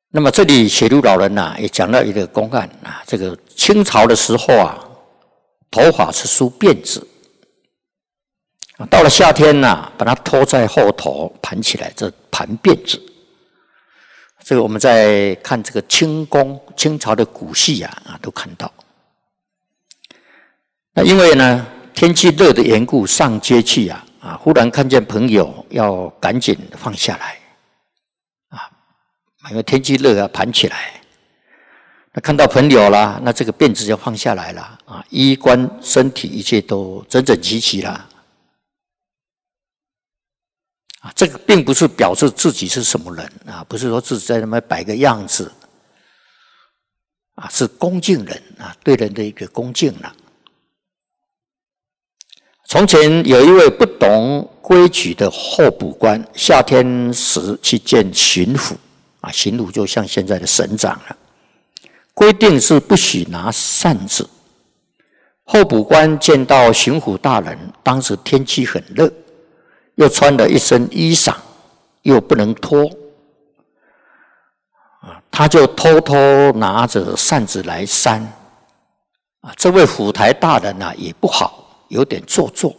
那么这里写入老人呐、也讲到一个公案啊，这个清朝的时候啊，头发是梳辫子，到了夏天呐、把它拖在后头盘起来，这盘辫子。这个我们在看这个清宫清朝的古戏啊，都看到。那因为呢天气热的缘故，上街去忽然看见朋友，要赶紧放下来因为天气热盘起来。那看到朋友啦，那这个辫子就放下来了衣冠身体一切都整整齐齐了这个并不是表示自己是什么人不是说自己在那边摆个样子是恭敬人对人的一个恭敬了。从前有一位不懂规矩的候补官，夏天时去见巡抚巡抚就像现在的省长了，规定是不许拿扇子。候补官见到巡抚大人，当时天气很热，又穿了一身衣裳，又不能脱他就偷偷拿着扇子来扇这位府台大人也不好，有点做作。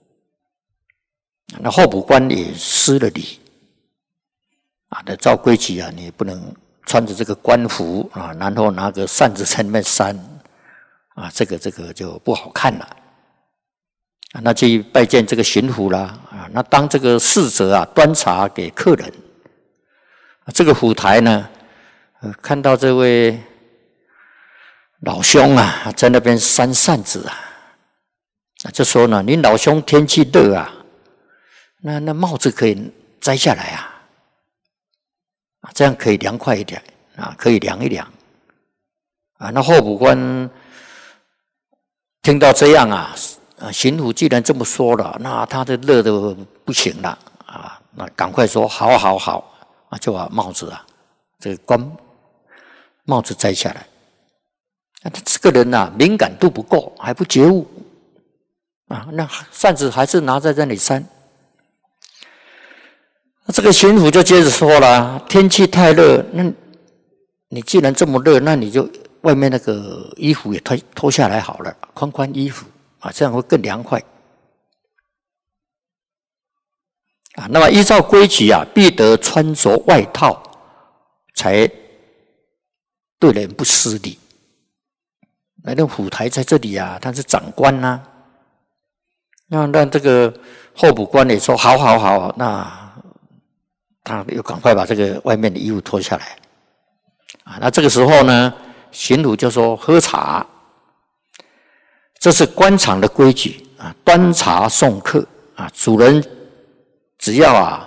那候补官也失了礼那照规矩你不能穿着这个官服然后拿个扇子在那边扇这个就不好看了那去拜见这个巡抚啦那当这个侍者端茶给客人，这个府台呢看到这位老兄在那边扇扇子就说呢，你老兄天气热那帽子可以摘下来这样可以凉快一点可以凉一凉那候补官听到这样巡抚既然这么说了，那他的热的不行了那赶快说好好好就把帽子这个帽子摘下来这个人敏感度不够，还不觉悟那扇子还是拿在这里扇。这个巡抚就接着说了，天气太热，那你既然这么热，那你就外面那个衣服也脱下来好了，宽衣服这样会更凉快那么依照规矩必得穿着外套，才对人不失礼。那府台在这里他是长官那这个候补官也说好好好，那他又赶快把这个外面的衣服脱下来那这个时候呢，巡抚就说喝茶，这是官场的规矩端茶送客主人只要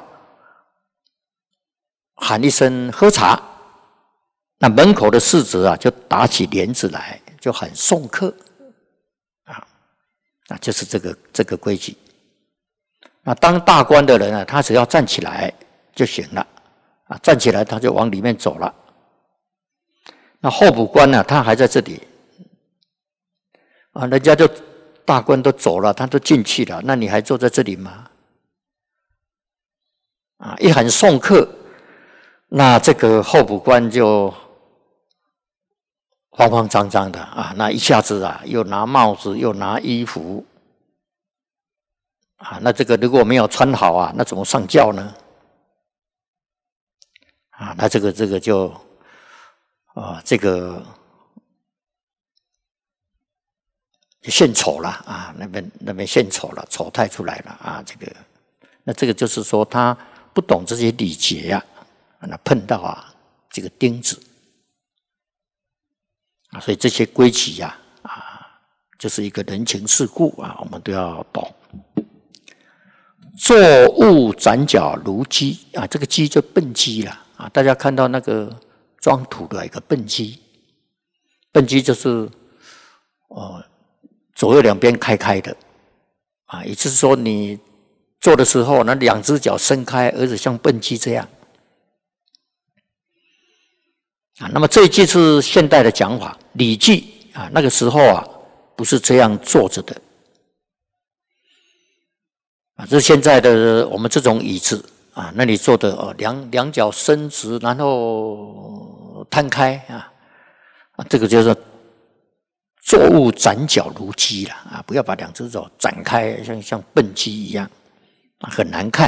喊一声喝茶，那门口的侍者就打起帘子来，就喊送客就是这个规矩。那当大官的人他只要站起来就行了站起来他就往里面走了。那候补官他还在这里人家就大官都走了，他都进去了，那你还坐在这里吗？一喊送客，那这个候补官就慌慌张张的那一下子又拿帽子又拿衣服那这个如果没有穿好那怎么上轿呢？那这个就这个献丑了那边献丑了，丑态出来了这个就是说他不懂这些礼节那碰到这个钉子所以这些规矩就是一个人情世故我们都要懂。作物斩脚如鸡这个鸡就笨鸡了大家看到那个装土的一个笨鸡，笨鸡就是左右两边开的也就是说你做的时候那两只脚伸开，而且像笨鸡这样那么这一句是现代的讲法，《礼记》那个时候不是这样坐着的这是现在的我们这种椅子那你坐的两脚伸直，然后摊开这个就是坐物展脚如鸡了不要把两只手展开，像笨鸡一样很难看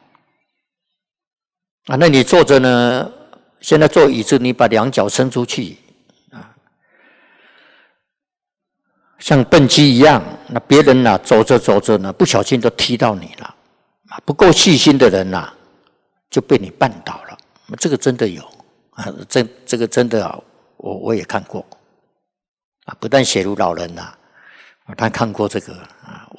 那你坐着呢？现在坐椅子，你把两脚伸出去像笨鸡一样，那别人走着走着呢，不小心都踢到你了不够细心的人就被你绊倒了。这个真的有这个真的我也看过不但写如老人他看过这个